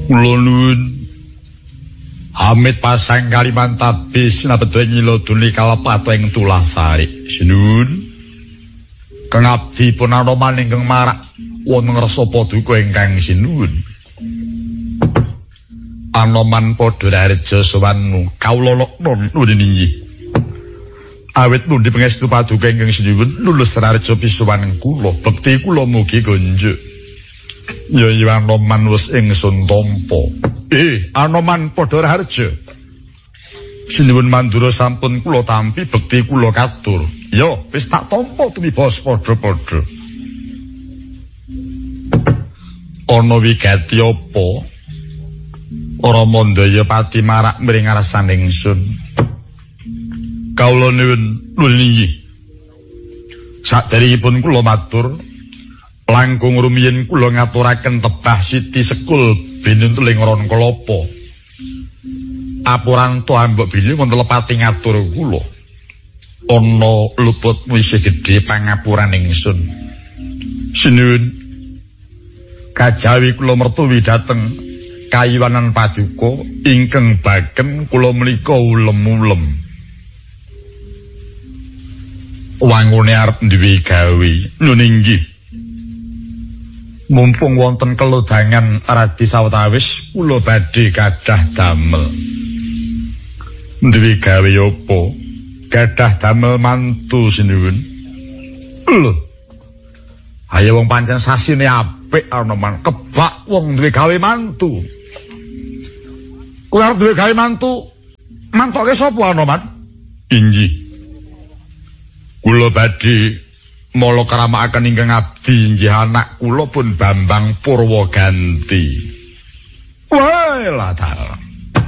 Kula nuwun. Amit pasang Kalimantabe sinabedhe nyiloduni kalepat ing Tulasari. Sinuwun. Kang abdi pun anoman ingkang marak wonten rasa paduka ingkang sinuwun. Anoman padha rareja sowan kawula nuwun inggih. Awit pundi pangestu paduka ingkang sinuwun lulus rareja pisuwan kula, bekti kula mugi konjuk. Ya Anoman wis ingsun tampa. Anoman padha rareja. Sinuwun mandura sampun kula tampi bekti kula katur. Ya wis tak tampa tumibos padha-padha. Ana wigati apa? Ora mandaya pati marak mring ngarsan ingsun. Kawula nuwun nggih. Saderengipun kula matur langkung rumiyin kula ngaturaken tebah Siti Sekul binuntuling ron kelapa. Apuranto ambek bilih wonten lepati ngatur kula. Ana luput wisih gedhe pangapuran ingsun. Sinuwun kajawi kula mertuwi dhateng kayiwanan paduka ingkang bagem kula menika ulem-ulem. Wangune arep duwe gawe nun inggih. Mumpung wonten kelodangan radi sawetawis kula badhe gadah damel. Duwe gawe apa? Gadah damel mantu sinuwun. Lho. Ayo wong pancen sasine apik Anoman, kebak wong duwe gawe mantu. Kowe arep duwe gawe mantu? Mantoke sapa Anoman? Inggih. Kula badhe mala karamakaken ingkang abdi inggih anak kula pun Bambang Purwaganti. Walah ta.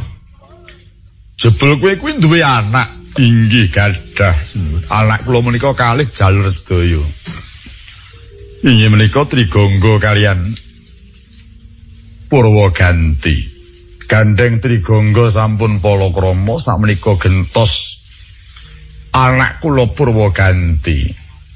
Jebul kowe kuwi duwe anak inggih gadah. Anak kula menika kalih jalur sedaya. Inggih menika Trigangga kalian Purwaganti. Gandeng Trigangga sampun palakrama sakmenika gentos anak kula Purwaganti.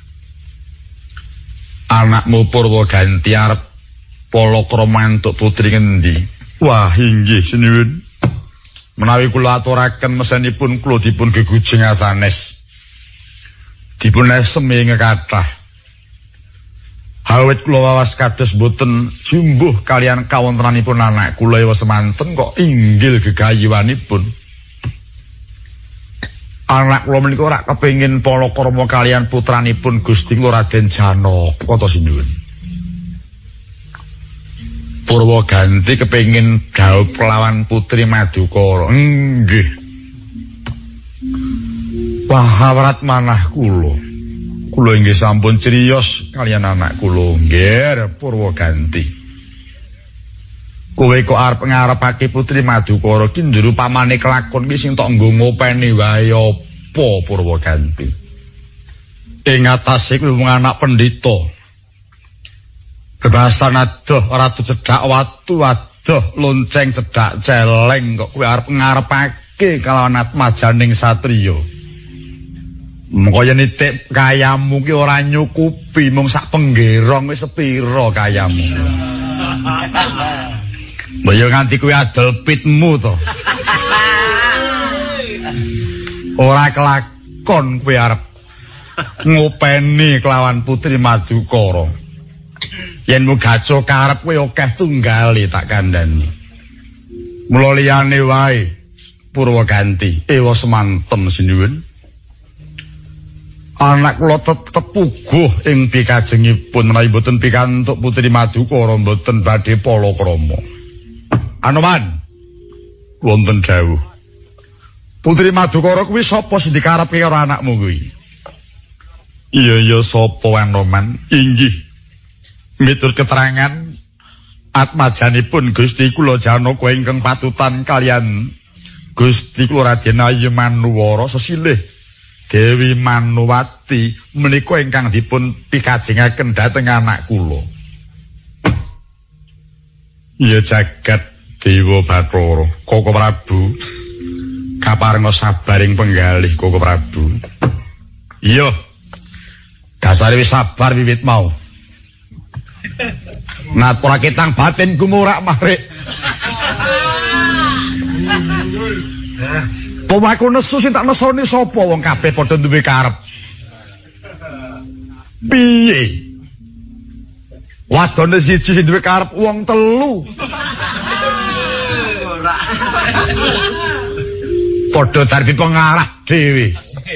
Anakmu Purwaganti arep palakrama entuk putri ngendi? Wah, inggih sinuwun. Menawi kula aturaken mesenipun kula dipun gegujeng sanes. Dipun esemi ngekathah. Awit kula wawas kados boten jumbuh kalian kawontenanipun anak kula ewa semanten kok inggil gegayuhanipun. Anak kula menika ora kepengin palakrama kalian putranipun Gusti kula Raden Janaka to sinuwun. Purwaganti kepengin dhaup lawan putri Madukara. Nggih. Wah, awrat manah kula. Kula inggih sampun criyos kalian anak kula. Nggih, Purwaganti. Kowe kok arep ngarepake putri Madukara ki njero pamane kelakon ki sing tok nggo ngopeni wae apa Purwaganti. Ing atase kuwi wong anak pendhita. Bebasan adoh ora cedhak watu adoh lonceng cedhak celeng kok kowe arep ngarepake kalawan atmajaning satriya. Mengko yen nitik kayamu ki ora nyukupi mung sak penggerong wis sepira kayamu. Mbok yo nganti kuwi adol pitmu to. Ora kelakon kowe arep ngopeni kelawan putri Madukara. Yen mugaco karep kowe akeh tunggale tak kandhani. Mula liyane wae Purwaganti ewa semanten sinuwun. Anak kula tetep puguh ing pikajengipun menawi boten pikantuk putri Madukara boten badhe palakrama. Anoman wonten dawuh. Putri Madukara kuwi sapa sing dikarepke karo anakmu kuwi? Iya sapa Anoman? Inggih. Miturut keterangan atmajanipun Gusti kula Janaka ingkang patutan kalian Gusti kula Raden Ayu Manuwara sesilih Dewi Manuwati menika ingkang dipun pikajengaken dhateng anak kula. Ya jagat Dewa Bathara, Koko Prabu. Kaparenga sabaring penggalih Koko Prabu. Iya. Dasare wis sabar wiwit mau. Naturake tang batin gumurak marik. Pemaku nesu sing tak nesoni sapa wong kabeh padha duwe karep. Piye? Wadone siji sing duwe karep wong telu. Ora. Padha dadi pengarah dhewe.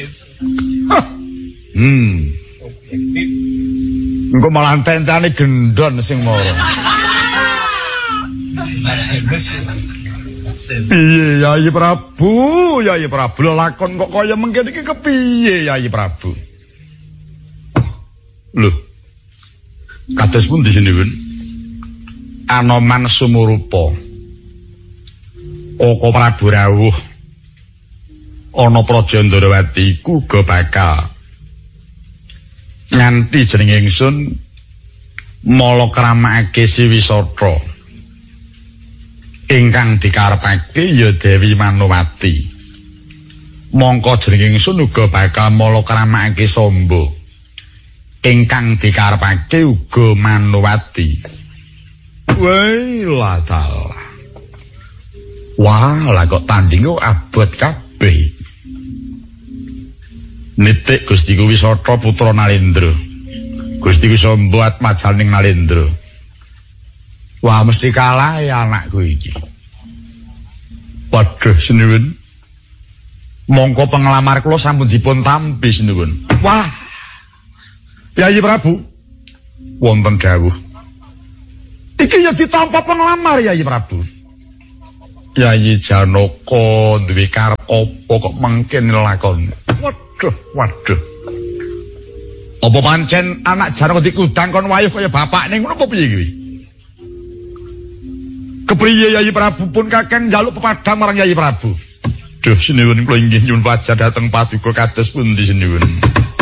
Engko malah tentane gendon sing mara. Piye Yai Prabu? Yai Prabu lakon kok kaya mengkene iki kepiye Yai Prabu? Lho. Kados pundi sinuwun? Anoman sumurupa. Koko Prabu rawuh. Ana Praja Ndrawati iku uga bakal nganti jeneng ingsun mala kramakake Siwisata ingkang dikarepake ya Dewi Manowati. Mongko jeneng ingsun uga bakal mala kramakake Samba ingkang dikarepake uga Manowati. Wah, dalah. Wah, lah kok tandinge abot kabeh. Nitik Gusti Wisata putra Nalendra. Gusti Samba atmajaning Nalendra. Wah mesti kalah ya anakku iki. Waduh sinuwun. Mongko penglamar kula sampun dipun tampi sinuwun. Wah. Yai Prabu. Wonten dawuh. Iki ya ditampa penglamar Yai Prabu. Yai Janaka duwe karep apa kok mangken lakon. Waduh. Apa pancen anak Janaka dikudang kon wayah kaya bapakne ngono apa piye kuwi? Kepriye Yai Prabu pun kakang njaluk pepadang marang Yai Prabu. Duh sinuwun kula inggih nyuwun pajak dhateng paduka kados pundi sinuwun?